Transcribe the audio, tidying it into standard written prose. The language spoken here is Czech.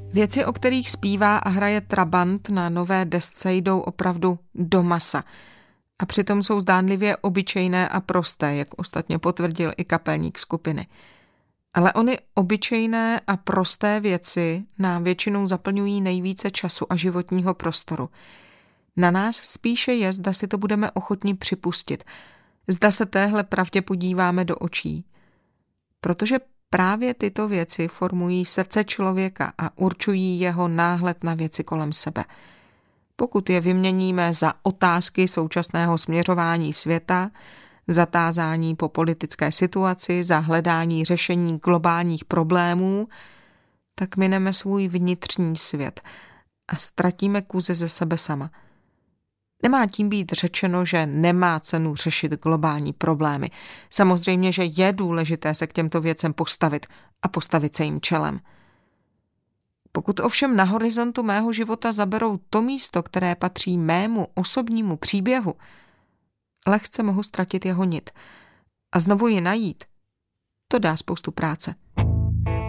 Věci, o kterých zpívá a hraje Trabant na nové desce, jdou opravdu do masa. A přitom jsou zdánlivě obyčejné a prosté, jak ostatně potvrdil i kapelník skupiny. Ale ony obyčejné a prosté věci nám většinou zaplňují nejvíce času a životního prostoru. Na nás spíše je, zda si to budeme ochotni připustit. Zda se téhle pravdě podíváme do očí. Protože právě tyto věci formují srdce člověka a určují jeho náhled na věci kolem sebe. Pokud je vyměníme za otázky současného směřování světa, za tázání po politické situaci, za hledání řešení globálních problémů, tak mineme svůj vnitřní svět a ztratíme kus ze sebe sama. Nemá tím být řečeno, že nemá cenu řešit globální problémy. Samozřejmě, že je důležité se k těmto věcem postavit a postavit se jim čelem. Pokud ovšem na horizontu mého života zaberou to místo, které patří mému osobnímu příběhu, lehce mohu ztratit jeho nit a znovu ji najít. To dá spoustu práce.